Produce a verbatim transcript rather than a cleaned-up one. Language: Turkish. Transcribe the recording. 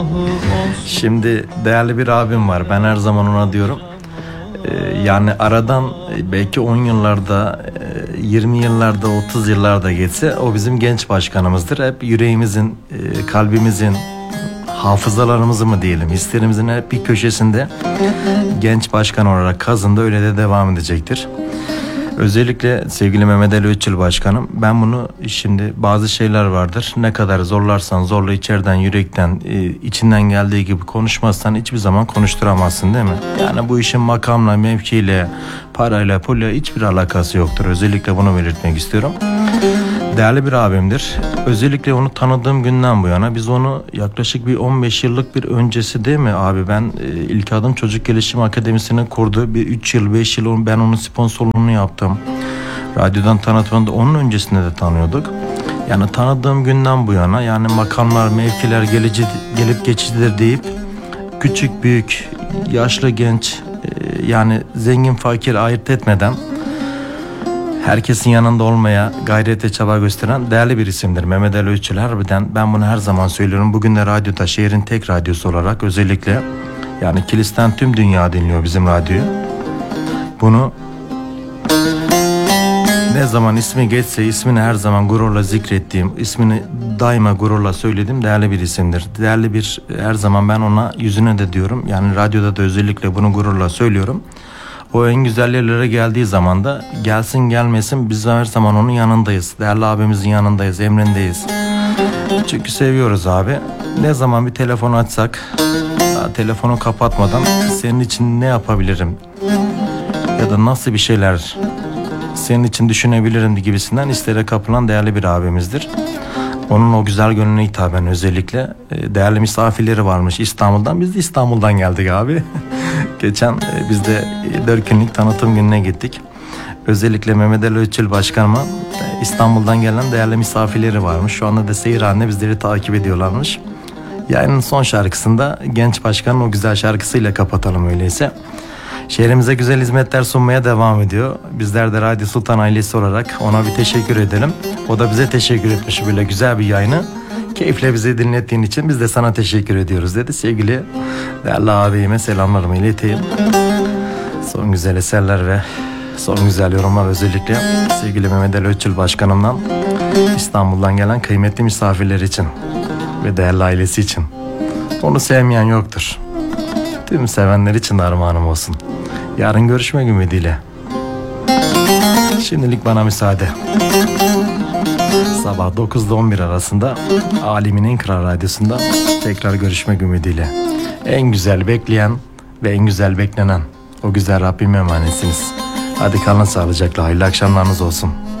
Şimdi değerli bir abim var. Ben her zaman ona diyorum. Ee, yani aradan belki on yıllarda, yirmi yıllarda, otuz yıllarda geçse o bizim genç başkanımızdır. Hep yüreğimizin, kalbimizin, hafızalarımızı mı diyelim, hislerimizin hep bir köşesinde genç başkan olarak kazındı, öyle de devam edecektir. Özellikle sevgili Mehmet Ali Öçül Başkanım, ben bunu şimdi bazı şeyler vardır. Ne kadar zorlarsan zorla içeriden, yürekten, içinden geldiği gibi konuşmazsan hiçbir zaman konuşturamazsın, değil mi? Yani bu işin makamla, mevkiyle, parayla, pulla hiçbir alakası yoktur. Özellikle bunu belirtmek istiyorum. Değerli bir abimdir. Özellikle onu tanıdığım günden bu yana, biz onu yaklaşık bir on beş yıllık bir öncesi, değil mi abi? Ben e, İlk Adım Çocuk Gelişim Akademisi'ni kurdu. Bir üç yıl beş yıl ben onun sponsorluğunu yaptım. Radyodan tanıtımında onun öncesinde de tanıyorduk. Yani tanıdığım günden bu yana, yani makamlar, mevkiler gelici, gelip geçicidir deyip küçük büyük, yaşlı genç, e, yani zengin fakir ayırt etmeden herkesin yanında olmaya gayrete çaba gösteren değerli bir isimdir Mehmet Ali Öçül. Harbiden ben bunu her zaman söylüyorum. Bugün de radyoda, şehrin tek radyosu olarak özellikle, yani Kilis'ten tüm dünya dinliyor bizim radyoyu. Bunu ne zaman ismi geçse ismini her zaman gururla zikrettiğim, ismini daima gururla söylediğim değerli bir isimdir. Değerli bir, her zaman ben ona yüzüne de diyorum. Yani radyoda da özellikle bunu gururla söylüyorum. O en güzel yerlere geldiği zaman da gelsin gelmesin biz her zaman onun yanındayız. Değerli abimizin yanındayız, emrindeyiz. Çünkü seviyoruz abi. Ne zaman bir telefon açsak, daha telefonu kapatmadan senin için ne yapabilirim? Ya da nasıl bir şeyler senin için düşünebilirim gibisinden isteğe kapılan değerli bir abimizdir. Onun o güzel gönlüne hitaben özellikle değerli misafirleri varmış İstanbul'dan. Biz de İstanbul'dan geldik abi. Geçen biz de dört günlük tanıtım gününe gittik. Özellikle Mehmet Ali Öçül Başkanıma İstanbul'dan gelen değerli misafirleri varmış. Şu anda da seyirhane bizleri takip ediyorlarmış. Yayının son şarkısında genç başkanın o güzel şarkısıyla kapatalım öyleyse. Şehrimize güzel hizmetler sunmaya devam ediyor. Bizler de Radyo Sultan ailesi olarak ona bir teşekkür edelim. O da bize teşekkür etmiş, böyle güzel bir yayını keyifle bizi dinlettiğin için biz de sana teşekkür ediyoruz dedi. Sevgili değerli abime selamlarımı ileteyim. Son güzel eserler ve son güzel yorumlar özellikle sevgili Mehmet Ali Öçül Başkanımdan İstanbul'dan gelen kıymetli misafirler için ve değerli ailesi için. Onu sevmeyen yoktur. Tüm sevenler için de armağanım olsun. Yarın görüşmek ümidiyle. Şimdilik bana müsaade. Sabah dokuzda on bir arasında Alemin en Kral Radyosu'nda tekrar görüşmek ümidiyle. En güzel bekleyen ve en güzel beklenen o güzel Rabbime emanetsiniz. Hadi kalın sağlıcakla, hayırlı akşamlarınız olsun.